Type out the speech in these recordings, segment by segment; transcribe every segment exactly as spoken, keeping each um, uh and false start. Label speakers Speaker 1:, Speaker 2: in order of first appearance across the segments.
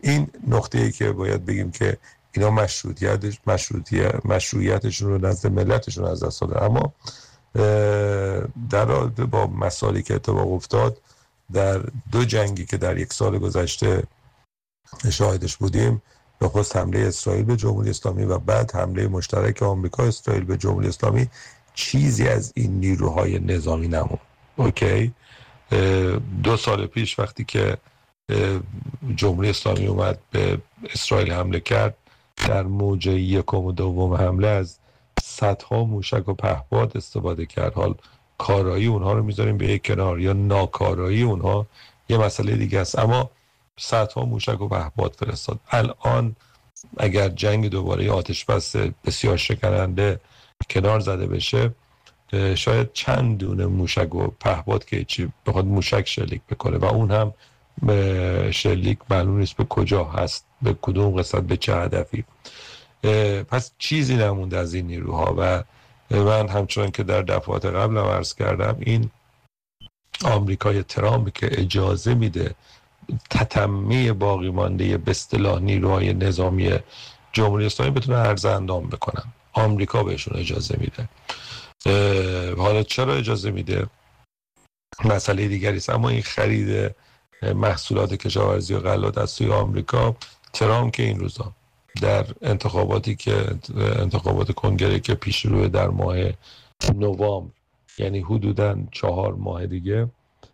Speaker 1: این نقطه‌ای که باید بگیم که اینا مشروطیتش مشروطیت مشروعیتشون رو نزد ملتشون از دست دادن. اما در رابطه با مسائلی که اتفاق افتاد در دو جنگی که در یک سال گذشته شاهدش بودیم، نخست حمله اسرائیل به جمهوری اسلامی و بعد حمله مشترک آمریکا اسرائیل به جمهوری اسلامی، چیزی از این نیروهای نظامی نموند. اوکی، دو سال پیش وقتی که جمهوری اسلامی اومد به اسرائیل حمله کرد، در موج یکم و دوم حمله از صدها موشک و پهپاد استفاده کرد. حال کارایی اونها رو میذاریم به یک کنار، یا ناکارایی اونها یه مسئله دیگه است، اما صدها موشک و پهپاد فرستاد. الان اگر جنگ دوباره آتش بس بسیار شکننده کنار زده بشه، شاید چند دونه موشک و پهپاد که چی بخواد موشک شلیک بکنه و اون هم شلیک معلوم نیست به کجا هست، به کدوم قسمت، به چه هدفی. پس چیزی نمونده از این نیروها و من همچنان که در دفعات قبل هم عرض کردم، این آمریکای ترامپ که اجازه میده تتمه باقی مانده به اصطلاح نیروهای نظامی جمهوری اسلامی بتونه عرض اندام بکنن، آمریکا بهشون اجازه میده. حالا چرا اجازه میده مسئله دیگری است، اما این خرید محصولات کشاورزی و غلات از سوی آمریکا، ترامپ که این روزا در انتخاباتی که انتخابات کنگره که پیش روی در ماه نوامبر، یعنی حدوداً چهار ماه دیگه،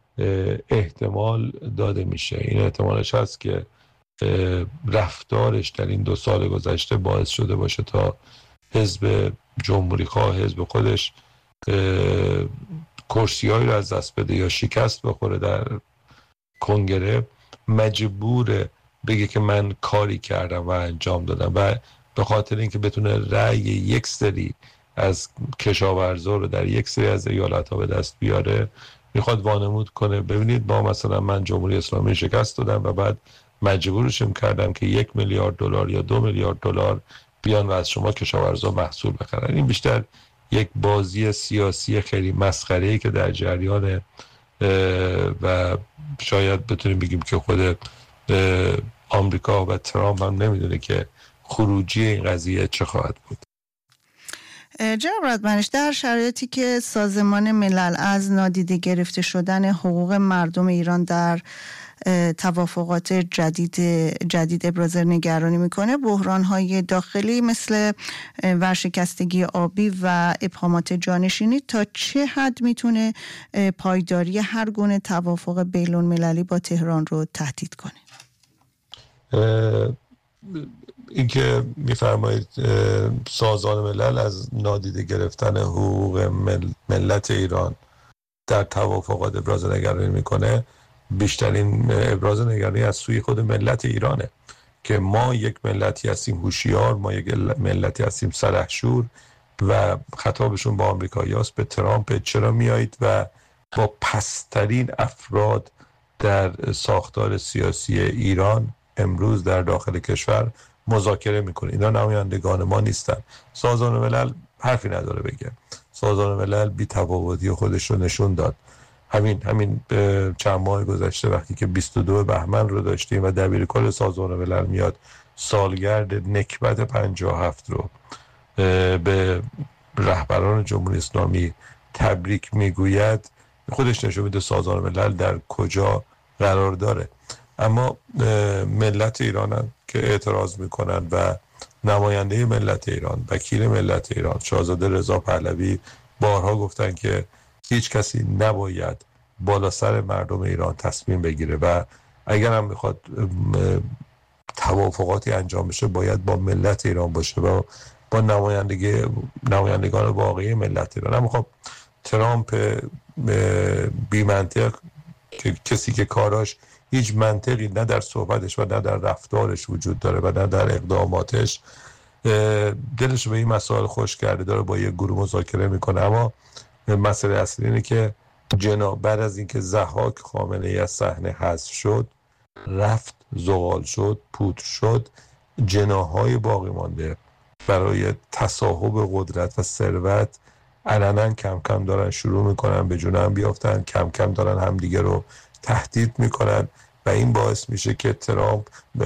Speaker 1: احتمال داده میشه، این احتمالش هست که رفتارش در این دو سال گذشته باعث شده باشه تا حزب جمهوری خواه، حزب خودش، کرسی‌هایی رو از دست بده یا شکست بخوره در کنگره، مجبور بگه که من کاری کردم و انجام دادم و به خاطر اینکه بتونه رأی یک سری از کشاورزا رو در یک سری از ایالت‌ها به دست بیاره، میخواد وانمود کنه ببینید با مثلا من جمهوری اسلامی شکست دادم و بعد مجبورشم کردم که یک میلیارد دلار یا دو میلیارد دلار بیان و از شما کشاورزا محصول بخرن. این بیشتر یک بازی سیاسی خیلی مسخره‌ای که در جریان و شاید بتونیم بگیم که خود آمریکا و ترامپ هم نمیدونه که خروجی این قضیه چه خواهد بود.
Speaker 2: جناب رادمنش، در شرایطی که سازمان ملل از نادیده گرفته شدن حقوق مردم ایران در توافقات جدید جدید ابراز نگرانی میکنه، بحران‌های داخلی مثل ورشکستگی آبی و ابهامات جانشینی تا چه حد میتونه پایداری هر گونه توافق بین‌المللی با تهران رو تهدید کنه؟
Speaker 1: این که میفرمایید سازمان ملل از نادیده گرفتن حقوق ملت ایران در توافقات ابراز نگرانی میکنه، بیشترین ابراز نگرانی از سوی خود ملت ایرانه که ما یک ملتی هستیم هوشیار، ما یک ملتی هستیم سلحشور و خطابشون با آمریکایی‌هاست، به ترامپ چرا میایید و با پسترین افراد در ساختار سیاسی ایران امروز در داخل کشور مذاکره میکنه. اینا نمایندگان ما نیستن. سازمان ملل حرفی نداره بگه. سازمان ملل بی تفاوتی خودش رو نشون داد. همین همین چند ماه گذشته وقتی که بیست و دو بهمن رو داشتیم و دبیرکل سازمان ملل میاد سالگرد نکبت پنجاه و هفت رو به رهبران جمهوری اسلامی تبریک میگوید، خودش نشون میده سازمان ملل در کجا قرار داره. اما ملت ایران هم که اعتراض میکنن و نماینده ملت ایران، وکیل ملت ایران شاهزاده رضا پهلوی بارها گفتن که هیچ کسی نباید بالا سر مردم ایران تصمیم بگیره و اگر هم میخواد توافقاتی انجام بشه باید با ملت ایران باشه و با نمایندگی نمایندگان واقعی ملت ایران. اما خب ترامپ بی منطق که کسی که کاراش هیچ منطقی نه در صحبتش و نه در رفتارش وجود داره و نه در اقداماتش، دلش به این مسائل خوش کرده، داره با یک گروه مذاکره میکنه. اما مسئله اصلی اینه که جناب بعد از اینکه ضحاک خامنه‌ای از صحنه حذف شد، رفت، زغال شد، پودر شد، جناح‌های باقی مانده برای تصاحب قدرت و ثروت علنا کم کم دارن شروع میکنن به جون هم بیافتن، کم کم دارن همدیگه رو تهدید میکنن و این باعث میشه که ترامپ